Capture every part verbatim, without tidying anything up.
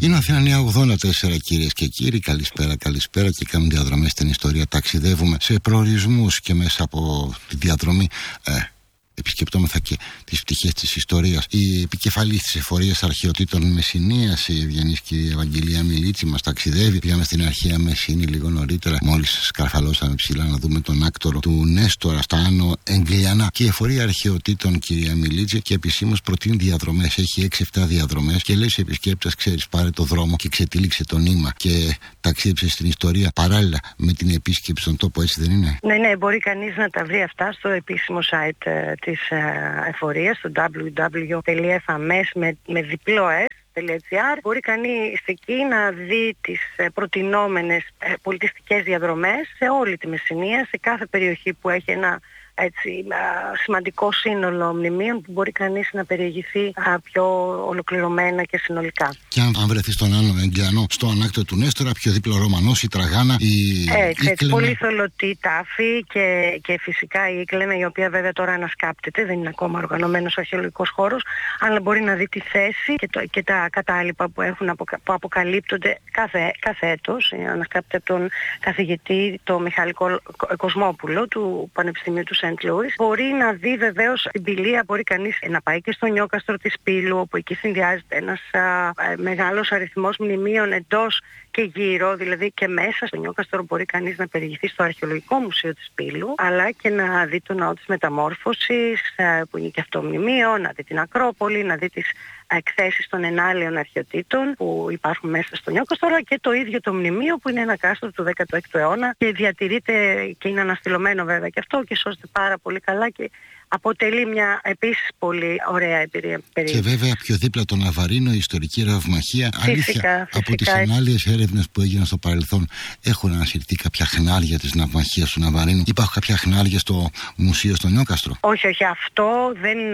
Είναι Αθήνα Νέα ογδόντα τέσσερα, κυρίες και κύριοι. Καλησπέρα, καλησπέρα και κάνουμε διαδρομές στην ιστορία. Ταξιδεύουμε σε προορισμούς και μέσα από τη διαδρομή ε, επισκεπτόμεθα και τις πτυχές της ιστορίας. Η επικεφαλής της Εφορίας Αρχαιοτήτων Μεσσηνίας, η ευγενής κυρία Ευαγγελία Μιλίτση, μας ταξιδεύει. Πήγαμε στην αρχαία Μεσσηνή λίγο νωρίτερα, μόλις σκαρφαλώσαμε ψηλά να δούμε τον άκτορο του Νέστορα στα Άνω Εγγλιανά. Και η Εφορία Αρχαιοτήτων, κυρία Μιλίτση, και επισήμως προτείνει διαδρομές. Έχει έξι εφτά διαδρομές και λέει σε επισκέπτες: ξέρεις, πάρε το δρόμο και ξετύλιξε το νήμα και ταξίδεψε στην ιστορία παράλληλα με την επίσκεψη στον τόπο, έτσι δεν είναι? Ναι, ναι, μπορεί κανείς να τα βρει αυτά στο επίσημο site ε, της Εφορίας, στο double-u double-u double-u τελεία εφαμές με, με διπλό s.gr. Μπορεί κανείς εκεί να δει τις προτινόμενες πολιτιστικές διαδρομές σε όλη τη Μεσσηνία, σε κάθε περιοχή που έχει ένα έτσι, σημαντικό σύνολο μνημείων που μπορεί κανείς να περιηγηθεί πιο ολοκληρωμένα και συνολικά. Και αν, αν βρεθεί στον Άνω Εγγλιανό, στο ανάκτορο του Νέστορα, πιο δίπλα ο Ρωμανός, η Τραγάνα, η έτσι, έτσι, πολύ θολωτή τάφη και, και φυσικά η Ήκλενα, η οποία βέβαια τώρα ανασκάπτεται, δεν είναι ακόμα οργανωμένος αρχαιολογικός χώρος, αλλά μπορεί να δει τη θέση και, το, και τα κατάλοιπα που, έχουν, που αποκαλύπτονται κάθε, κάθε έτος. Ανασκάπτεται από τον καθηγητή, τον Μιχάλη Κοσμόπουλο του Πανεπιστημίου του Σεντ Λούις. Μπορεί να δει βεβαίως την ποιλία, μπορεί κανείς να πάει και στο Νιόκαστρο της Πύλου, όπου εκεί συνδυάζεται ένας α, μεγάλος αριθμός μνημείων εντός και γύρω, δηλαδή και μέσα στο Νιόκαστρο μπορεί κανείς να περιηγηθεί στο Αρχαιολογικό Μουσείο της Πύλου, αλλά και να δει το ναό της Μεταμόρφωσης, που είναι και αυτό μνημείο, να δει την Ακρόπολη, να δει τις εκθέσεις των ενάλλειων αρχαιοτήτων που υπάρχουν μέσα στο Νιόκαστρο, αλλά και το ίδιο το μνημείο που είναι ένα κάστρο του δέκατου έκτου αιώνα και διατηρείται και είναι αναστηλωμένο βέβαια και αυτό και σώζεται πάρα πολύ καλά και αποτελεί μια επίσης πολύ ωραία εμπειρία. Και βέβαια πιο δίπλα το Ναβαρίνο, η ιστορική ρευμαχία. Φυσικά, αλήθεια, φυσικά. Από τις ανάλυες έρευνες που έγιναν στο παρελθόν, έχουν ανασυρθεί κάποια χνάρια της ναυμαχίας του Ναβαρίνου? Υπάρχουν κάποια χνάρια στο μουσείο στο Νιόκαστρο? Όχι, όχι, αυτό δεν,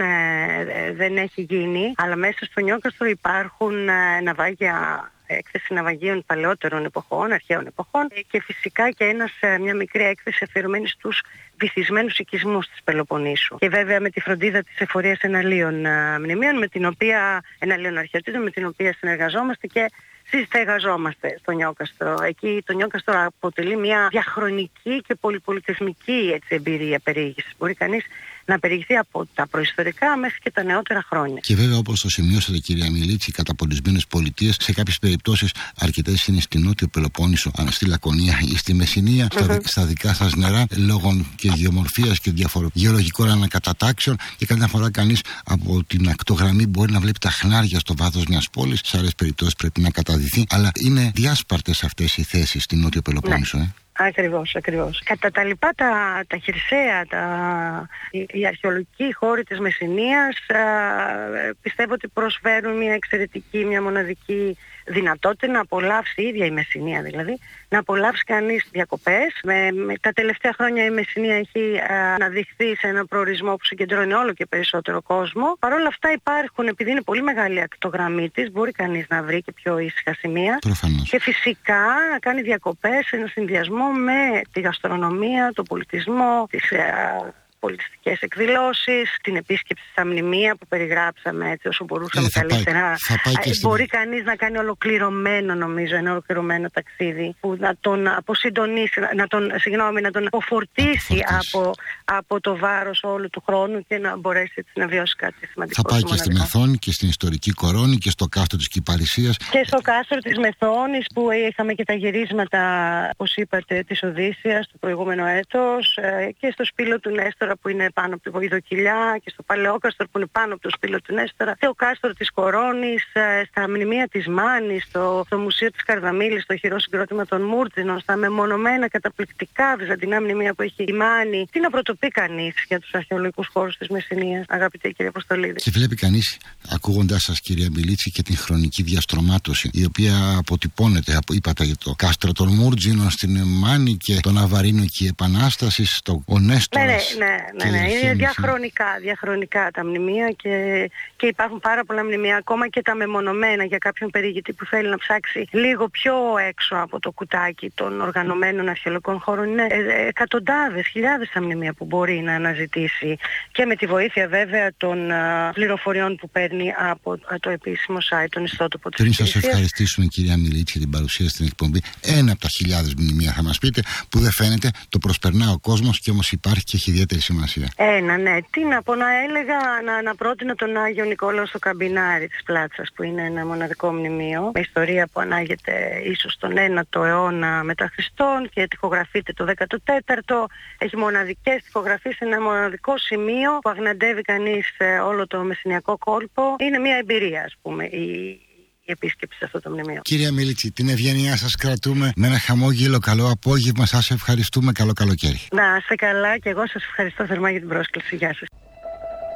ε, δεν έχει γίνει, αλλά μέσα στο Νιόκαστρο υπάρχουν ε, ναυάγια, έκθεση ναυαγίων παλαιότερων εποχών, αρχαίων εποχών και φυσικά και ένας, μια μικρή έκθεση αφιερωμένη στους βυθισμένους οικισμούς της Πελοποννήσου. Και βέβαια με τη φροντίδα της Εφορίας Εναλλείων Μνημείων, με την οποία, εναλλείων αρχαιοτήτων, με την οποία συνεργαζόμαστε και συστεγαζόμαστε στο Νιόκαστρο. Εκεί το Νιόκαστρο αποτελεί μια διαχρονική και πολυπολιτισμική έτσι, εμπειρία περιήγησης. Μπορεί κανείς να περιηγηθεί από τα προϊστορικά μέχρι και τα νεότερα χρόνια. Και βέβαια, όπως το σημειώσατε, κυρία Μιλίτση, οι καταποντισμένες πολιτείες σε κάποιες περιπτώσεις αρκετές είναι στη Νότιο Πελοπόννησο, στη Λακωνία ή στη Μεσσηνία, mm-hmm. στα, στα δικά σας νερά, λόγω και γεωμορφίας και γεωλογικών ανακατατάξεων. Και καμιά φορά κανείς από την ακτογραμμή μπορεί να βλέπει τα χνάρια στο βάθος μιας πόλης. Σε άλλες περιπτώσεις πρέπει να καταδυθεί. Αλλά είναι διάσπαρτες αυτές οι θέσεις στη Νότιο Πελοπόννησο. Ναι. Ε. Ακριβώς, ακριβώς. Κατά τα λοιπά, τα, τα χερσαία, τα, οι, οι αρχαιολογικοί χώροι της Μεσσηνίας α, πιστεύω ότι προσφέρουν μια εξαιρετική, μια μοναδική δυνατότητα να απολαύσει η ίδια η Μεσσηνία δηλαδή, να απολαύσει κανείς διακοπές. Με, με, τα τελευταία χρόνια η Μεσσηνία έχει α, αναδειχθεί σε ένα προορισμό που συγκεντρώνει όλο και περισσότερο κόσμο. Παρ' όλα αυτά υπάρχουν, επειδή είναι πολύ μεγάλη ακτογραμμή της, μπορεί κανείς να βρει και πιο ήσυχα σημεία. Προφανώς. Και φυσικά να κάνει διακοπές σε ένα συνδυασμό με τη γαστρονομία, τον πολιτισμό, τις ε, πολιτιστικές εκδηλώσεις, την επίσκεψη στα μνημεία που περιγράψαμε έτσι όσο μπορούσαμε ε, καλύτερα. Πάει, πάει μπορεί στην... κανείς να κάνει ολοκληρωμένο, νομίζω, ένα ολοκληρωμένο ταξίδι που να τον αποσυντονίσει, να τον, συγγνώμη, να τον αποφορτήσει από, από το βάρος όλου του χρόνου και να μπορέσει έτσι, να βιώσει κάτι σημαντικό. Θα πάει και στη Μεθόνη και στην ιστορική Κορώνη και στο κάστρο της Κυπαρισίας. Και στο κάστρο της Μεθόνης που είχαμε και τα γυρίσματα, όπως είπατε, της Οδύσσειας το προηγούμενο έτος και στο σπήλο του Νέστορα που είναι πάνω από τη Βοηδοκυλιά και στο Παλαιόκαστρο που είναι πάνω από το σπήλο του Νέστορα και ο κάστρο της Κορώνης, στα μνημεία της Μάνης, στο, στο Μουσείο της Καρδαμήλης, στο χειρό συγκρότημα των Μούρτζινων, στα μεμονωμένα καταπληκτικά βυζαντινά μνημεία που έχει η Μάνη. Τι να πρωτοπεί κανείς για τους αρχαιολογικούς χώρους της Μεσσηνίας, αγαπητέ κύριε Αποστολίδη? Και βλέπει κανείς, ακούγοντάς σας κυρία Μιλίτση, και την χρονική διαστρωμάτωση η οποία αποτυπώνεται, είπατε για το κάστρο των Μούρτζινων στην Μάνη και τον Ναβαρίνο και η Επανάσταση, στο Νέστορας. Ναι, ναι, ναι. ναι, ναι. Είναι διαχρονικά, διαχρονικά τα μνημεία και, και υπάρχουν πάρα πολλά μνημεία, ακόμα και τα μεμονωμένα για κάποιον περιηγητή που θέλει να ψάξει λίγο πιο έξω από το κουτάκι των οργανωμένων αρχαιολογικών χώρων. Είναι εκατοντάδες, χιλιάδες τα μνημεία που μπορεί να αναζητήσει και με τη βοήθεια βέβαια των uh, πληροφοριών που παίρνει από uh, το επίσημο site, τον ιστότοπο της Πριν σας ευχαριστήσουμε, κυρία Μιλίτση, για την παρουσία στην εκπομπή, ένα από τα χιλιάδες μνημεία θα μας πείτε που δεν φαίνεται, το προσπερνά ο κόσμος και όμως υπάρχει και έχει ιδιαίτερη σημασία. Ένα, ναι. Τι να πω, να έλεγα να, να πρότεινα τον Άγιο Νικόλαο στο Καμπινάρι της Πλάτσας, που είναι ένα μοναδικό μνημείο με ιστορία που ανάγεται ίσως τον ένατο αιώνα μετά Χριστόν και τοιχογραφείται το δέκατο τέταρτο. Έχει μοναδικές τοιχογραφίες, ένα μοναδικό σημείο που αγναντεύει κανείς όλο το μεσηνιακό κόλπο. Είναι μια εμπειρία, ας πούμε, η, η επίσκεψη σε αυτό το μνημείο. Κυρία Μιλίτση, την ευγενιά σας κρατούμε με ένα χαμόγελο. Καλό απόγευμα, σας ευχαριστούμε. Καλό καλοκαίρι. Να είστε καλά και εγώ σας ευχαριστώ θερμά για την πρόσκληση. Γεια σας.